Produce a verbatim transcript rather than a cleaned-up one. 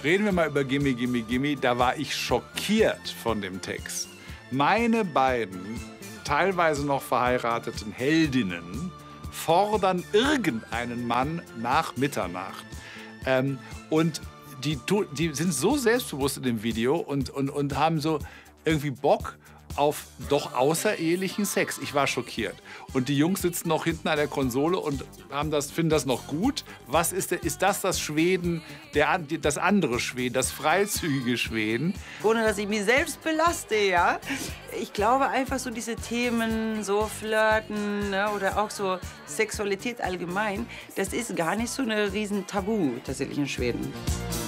Reden wir mal über Gimme, Gimme, Gimme. Da war ich schockiert von dem Text. Meine beiden teilweise noch verheirateten Heldinnen fordern irgendeinen Mann nach Mitternacht. Ähm, und die, die sind so selbstbewusst in dem Video und, und, und haben so irgendwie Bock auf doch außerehelichen Sex. Ich war schockiert. Und die Jungs sitzen noch hinten an der Konsole und haben das, finden das noch gut. Was ist, der, ist das das Schweden, der, das andere Schweden, das freizügige Schweden? Ohne, dass ich mich selbst belaste, ja. Ich glaube einfach so diese Themen, so Flirten, ne, oder auch so Sexualität allgemein, das ist gar nicht so eine riesen Tabu tatsächlich in Schweden.